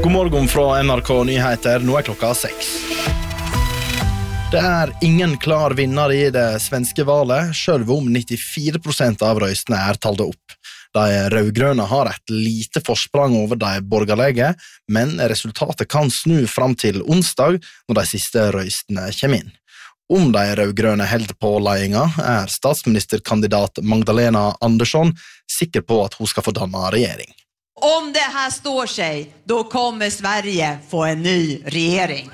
God morgen fra NRK Nyheter, nå klokka 6. Det ingen klar vinner i det svenske valet, selv om 94% av røystene talde opp. De rødgrønne har et lite forsprang over de borgerlige, men resultatet kan snu fram til onsdag når de siste røystene kommer inn. Om de rødgrønne held på ledelsen, statsministerkandidat Magdalena Andersson sikker på at hun skal få danne regjering. Om det här står sig, då kommer Sverige få en ny regering.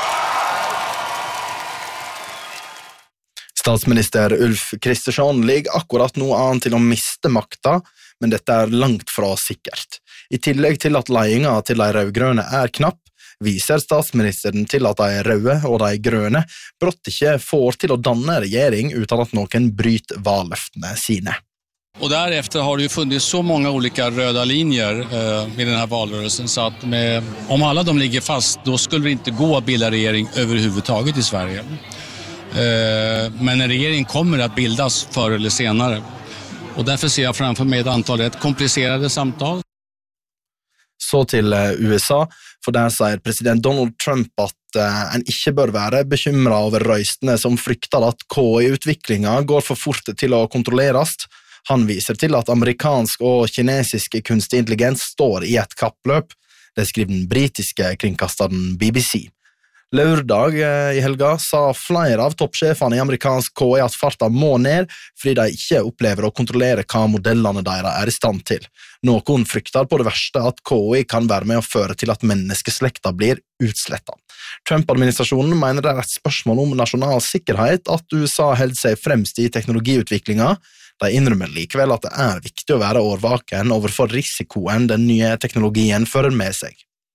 Statsminister Ulf Kristersson ligger akkurat nå an til å miste makta, men dette langt fra sikkert. I tillegg til at ledelsen til de rødgrønne knapp, viser statsministeren til at de røde og de grønne brått ikke får til å danne regjering uten at noen bryter valløftene sine. Och därefter har det ju funnits så många olika röda linjer med den här valrörelsen så att om alla de ligger fast då skulle det inte gå att bilda regering överhuvudtaget i Sverige. Men en regering kommer att bildas förr eller senare. Och därför ser jag framför mig ett antal rätt komplicerade samtal. Så til USA, for der sier president Donald Trump at en ikke bør være bekymret over røystene som frykter at KI-utviklingen går for fort til å kontrolleres. Han viser til at amerikansk og kinesisk kunstig intelligens står i et kappløp, det skriver den britiske kringkasteren BBC. Lørdag i helga sa flere av toppsjefene i amerikansk KI at farta må ned, fordi de ikke opplever å kontrollere hva modellene deres i stand til. Noen frykter på det verste at KI kan være med å føre til at menneskeslekta blir utslettet. Trump-administrasjonen mener det et spørsmål om nasjonal sikkerhet at USA holder seg fremst i teknologiutviklingen. De innrømmer likevel at det viktig å være årvaken overfor risikoen den nye teknologien fører med seg.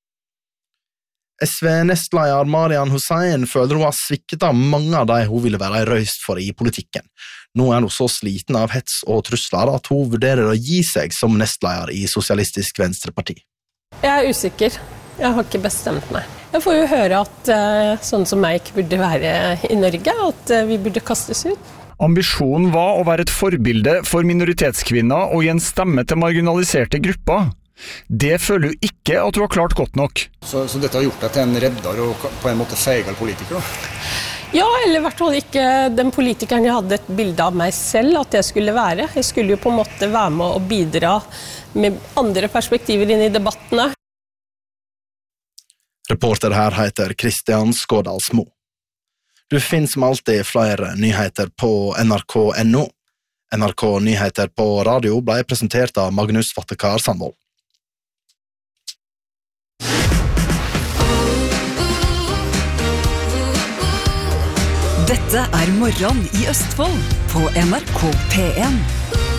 SV-nestleder Marian Hussein føler hun har svikket av mange av de hun ville være røyst for i politikken. Nå hun så sliten av hets og trusler at hun vurderer å gi seg som nestleder i Sosialistisk Venstreparti. Jeg usikker. Jeg har ikke bestemt meg. Jeg får jo høre at sånn som meg ikke burde være i Norge, at vi burde kastes ut. Ambisjonen var å være et forbilde for minoritetskvinner og gi en stemme til marginaliserte grupper. Det føler jo ikke at du har klart godt nok. Så dette har gjort deg til en redder og på en måte feigal politiker da? Ja, eller i hvert fall ikke den politikeren jeg hadde et bilde av meg selv at jeg skulle være. Jeg skulle jo på en måte være med å bidra med andre perspektiver inn i debattene. Reporter her heter Kristian Skådalsmo. Du finner som alltid flere nyheter på NRK.no. NRK Nyheter på radio ble presentert av Magnus Vattekar Sandvold. Dette morgen i Østfold på NRK P1.